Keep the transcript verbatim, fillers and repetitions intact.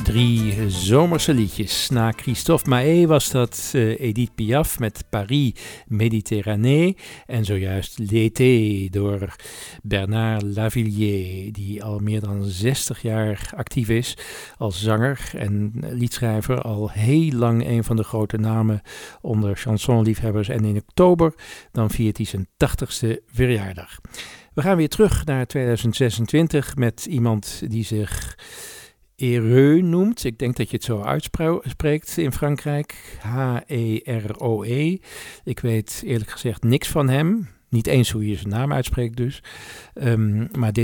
Drie zomerse liedjes. Na Christophe Maé was dat uh, Edith Piaf met Paris Méditerranée. En zojuist L'été door Bernard Lavilliers, die al meer dan zestig jaar actief is als zanger en liedschrijver. Al heel lang een van de grote namen onder chansonliefhebbers. En in oktober dan viert hij zijn tachtigste verjaardag. We gaan weer terug naar tweeduizend zesentwintig met iemand die zich Heureux noemt. Ik denk dat je het zo uitspreekt in Frankrijk. H E R O E. Ik weet eerlijk gezegd niks van hem. Niet eens hoe je zijn naam uitspreekt dus. Um, maar dit